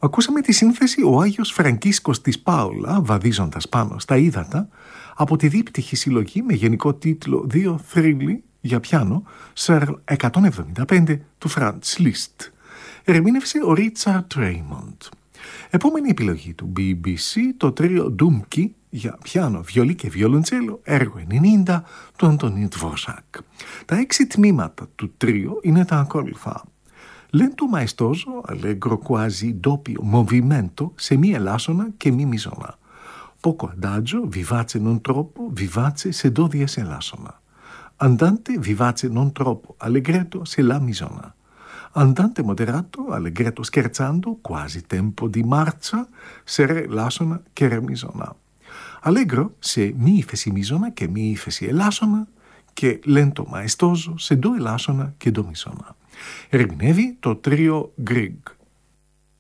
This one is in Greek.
Ακούσαμε τη σύνθεση «Ο Άγιος Φραγκίσκος της Πάολα, βαδίζοντας πάνω στα ύδατα», από τη δίπτυχη συλλογή με γενικό τίτλο «Δύο θρύλοι για πιάνο», Σερ 175 του Φραντς Λίστ. Ερμήνευσε ο Ρίτσαρντ Ρέιμοντ. Επόμενη επιλογή του BBC, το τρίο Ντούμκι για πιάνο, βιολί και βιολοντσέλο, έργο 90 του Αντωνίου Τβόρσακ. Τα 6 τμήματα του τρίου είναι τα ακόλουθα. Lento maestoso, allegro quasi doppio movimento, semi-elásona che mi-misona. Poco adagio, vivace non troppo, vivace se do dies elásona. Andante, vivace non troppo, allegretto se la misona. Andante moderato, allegretto scherzando, quasi tempo di marcia, se re elásona che re misona. Allegro se mi ifesi misona che mi ifesi elásona, και lento maestoso se do elásona και do misona. Ερμηνεύει το τρίο Grieg.